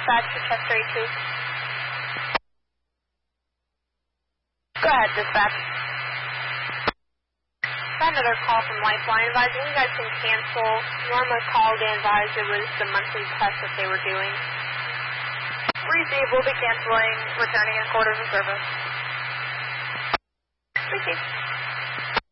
dispatch to check 32. Go ahead, dispatch. Got another call from Lifeline advising you guys can cancel. Norma called in, advised it was the monthly test that they were doing. Received, will be canceling, returning in quarters of service. Received.